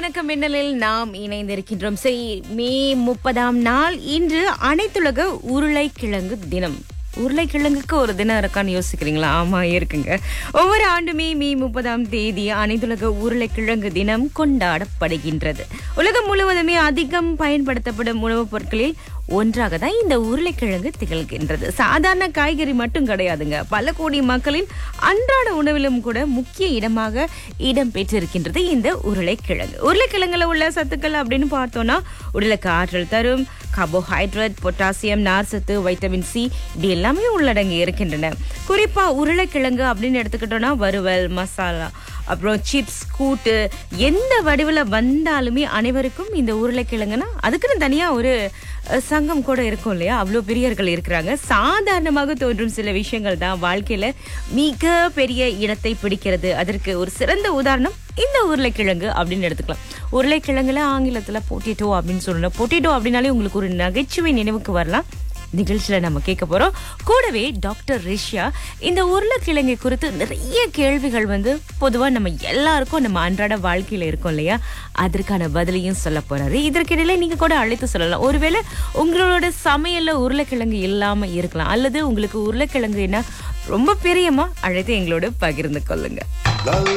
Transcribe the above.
வணக்கம் மின்னலில் நாம் இணைந்திருக்கின்றோம். மே 30ஆம் நாள் இன்று அனைத்துலக உருளைக்கிழங்கு தினம். உருளைக்கிழங்குக்கு ஒரு தினம் இருக்கான்னு யோசிக்கிறீங்களா? ஆமா, இருக்குங்க. ஒவ்வொரு ஆண்டுமே மே 30ஆம் தேதி அனைத்துலக உருளைக்கிழங்கு தினம் கொண்டாடப்படுகின்றது. உலகம் முழுவதுமே அதிகம் பயன்படுத்தப்படும் உணவுப் பொருட்களில் ஒன்றாக தான் இந்த உருளைக்கிழங்கு திகழ்கின்றது. சாதாரண காய்கறி மட்டும் கிடையாதுங்க. பல கோடி மக்களின் அன்றாட உணவிலும் கூட முக்கிய இடமாக இடம் பெற்றிருக்கின்றது இந்த உருளைக்கிழங்கு. உருளைக்கிழங்குல உள்ள சத்துக்கள் அப்படின்னு பார்த்தோம்னா, உடலுக்கு ஆற்றல் தரும் கார்போஹைட்ரேட், பொட்டாசியம், நார்சத்து, வைட்டமின் சி இப்படி எல்லாமே உள்ளடங்கி இருக்கின்றன. குறிப்பா உருளைக்கிழங்கு அப்படின்னு எடுத்துக்கிட்டோம்னா வறுவல், மசாலா, அப்புறம் சிப்ஸ், கூட்டு எந்த வடிவில் வந்தாலுமே அனைவருக்கும் இந்த உருளைக்கிழங்குனா அதுக்குன்னு தனியா ஒரு சங்கம் கூட இருக்கும் இல்லையா? அவ்வளோ பிரியர்கள் இருக்கிறாங்க. சாதாரணமாக தோன்றும் சில விஷயங்கள் தான் வாழ்க்கையில மிக பெரிய இடத்தை பிடிக்கிறது. அதற்கு ஒரு சிறந்த உதாரணம் இந்த உருளைக்கிழங்கு அப்படின்னு எடுத்துக்கலாம். உருளைக்கிழங்குல ஆங்கிலத்துல பொட்டேட்டோ அப்படின்னு சொல்லணும். பொட்டேட்டோ அப்படின்னாலே உங்களுக்கு ஒரு நகைச்சுவை நினைவுக்கு வரலாம். நிகழ்ச்சியில நம்ம கேட்க போறோம். கூடவே டாக்டர் ரிஷ்யா இந்த உருளைக்கிழங்கை குறித்து நிறைய கேள்விகள் பொதுவா நம்ம எல்லாருக்கும் நம்ம அன்றாட வாழ்க்கையில இருக்கோம் இல்லையா, அதற்கான பதிலையும் சொல்ல போறாரு. இதற்கிடையில நீங்க கூட அழைத்து சொல்லலாம். ஒருவேளை உங்களோட சமையல்ல உருளைக்கிழங்கு இல்லாம இருக்கலாம், அல்லது உங்களுக்கு உருளைக்கிழங்கு என்ன ரொம்ப பிரியமா, அழைத்து எங்களோட பகிர்ந்து கொள்ளுங்க.